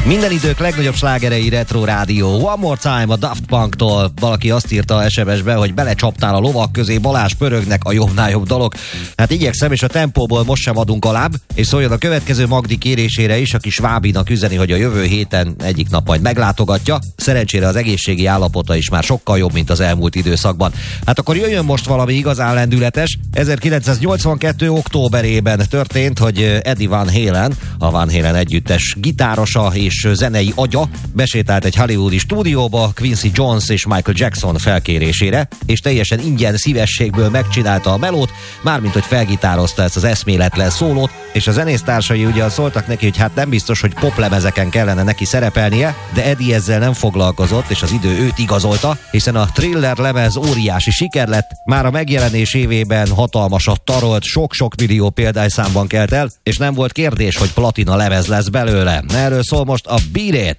Minden idők legnagyobb slágerei Retro Rádió. One More Time a Daft Punktól. Valaki azt írta a SMS-be, hogy belecsaptál a lovak közé, Balázs, pörögnek a jobbnál jobb dalok. Hát igyekszem, és a tempóból most sem adunk alább, és szóljon a következő Magdi kérésére is, aki Svábinak üzeni, hogy a jövő héten egyik nap majd meglátogatja. Szerencsére az egészségi állapota is már sokkal jobb, mint az elmúlt időszakban. Hát akkor jöjjön most valami igazán lendületes. 1982. októberében történt, hogy Eddie Van Halen, a Van Halen együttes gitárosa és zenei agya besétált egy hollywoodi stúdióba Quincy Jones és Michael Jackson felkérésére, és teljesen ingyen szívességből megcsinálta a melót, mármint hogy felgitározta ezt az eszméletlen szólót, és a zenésztársai ugyan szóltak neki, hogy hát nem biztos, hogy poplemezeken kellene neki szerepelnie, de Eddie ezzel nem foglalkozott, és az idő őt igazolta, hiszen a Thriller lemez óriási siker lett, már a megjelenés évében hatalmasat tarolt, sok-sok millió példányszámban kelt el, és nem volt kérdés, hogy platina lemez lesz belőle. Erről szól most a Beat It!